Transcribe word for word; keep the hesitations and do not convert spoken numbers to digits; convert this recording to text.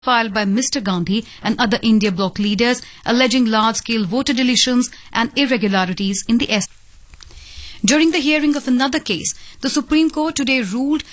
filed by Mister Gandhi and other India bloc leaders alleging large-scale voter deletions and irregularities in the S. During the hearing of another case, the Supreme Court today ruled